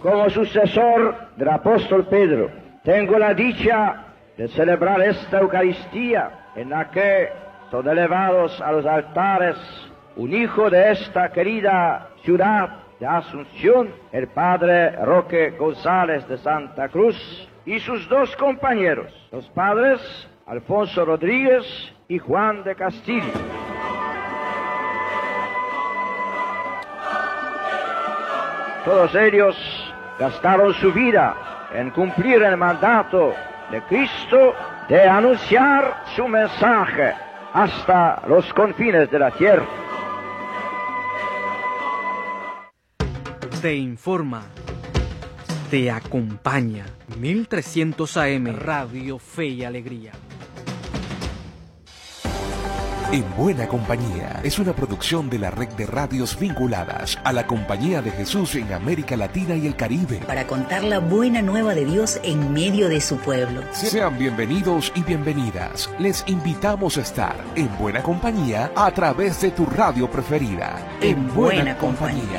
como sucesor del apóstol Pedro, tengo la dicha de celebrar esta Eucaristía en la que son elevados a los altares un hijo de esta querida ciudad de Asunción, el padre Roque González de Santa Cruz, y sus dos compañeros, los padres Alfonso Rodríguez y Juan de Castillo. Todos ellos gastaron su vida en cumplir el mandato de Cristo de anunciar su mensaje hasta los confines de la tierra. Te informa, te acompaña. 1300 AM, Radio Fe y Alegría. En Buena Compañía es una producción de la red de radios vinculadas a la Compañía de Jesús en América Latina y el Caribe. Para contar la buena nueva de Dios en medio de su pueblo. Sean bienvenidos y bienvenidas. Les invitamos a estar en Buena Compañía a través de tu radio preferida. En Buena Compañía.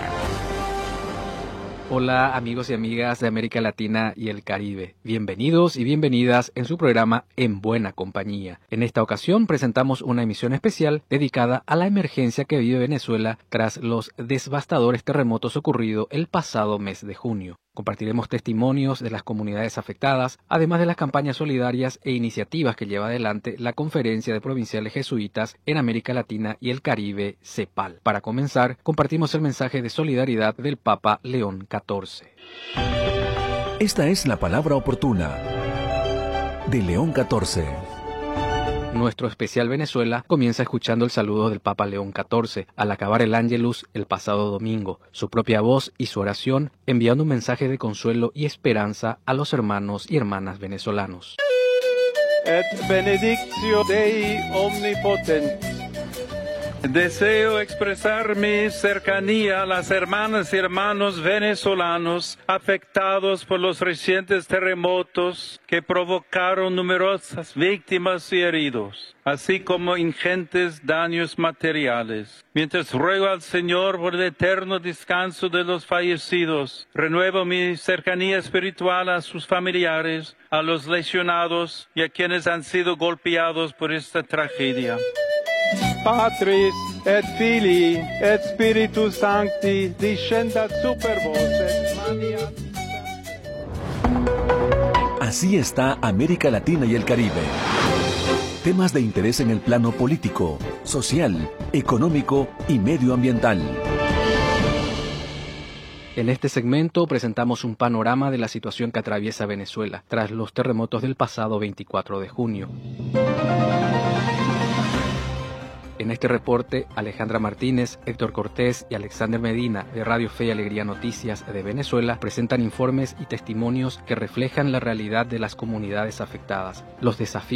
Hola amigos y amigas de América Latina y el Caribe. Bienvenidos y bienvenidas en su programa En Buena Compañía. En esta ocasión presentamos una emisión especial dedicada a la emergencia que vive Venezuela tras los devastadores terremotos ocurridos el pasado mes de junio. Compartiremos testimonios de las comunidades afectadas, además de las campañas solidarias e iniciativas que lleva adelante la Conferencia de Provinciales Jesuitas en América Latina y el Caribe, CEPAL. Para comenzar, compartimos el mensaje de solidaridad del Papa León XIV. Esta es la palabra oportuna de León XIV. Nuestro especial Venezuela comienza escuchando el saludo del Papa León XIV al acabar el Ángelus el pasado domingo, su propia voz y su oración enviando un mensaje de consuelo y esperanza a los hermanos y hermanas venezolanos. Et benedictio Dei omnipotens. Deseo expresar mi cercanía a las hermanas y hermanos venezolanos afectados por los recientes terremotos que provocaron numerosas víctimas y heridos, así como ingentes daños materiales. Mientras ruego al Señor por el eterno descanso de los fallecidos, renuevo mi cercanía espiritual a sus familiares, a los lesionados y a quienes han sido golpeados por esta tragedia. Patris et Filii et Spiritus Sancti descendat super vos et maniat. Así está América Latina y el Caribe. Temas de interés en el plano político, social, económico y medioambiental. En este segmento presentamos un panorama de la situación que atraviesa Venezuela tras los terremotos del pasado 24 de junio. En este reporte, Alejandra Martínez, Héctor Cortés y Alexander Medina de Radio Fe y Alegría Noticias de Venezuela presentan informes y testimonios que reflejan la realidad de las comunidades afectadas, los desafíos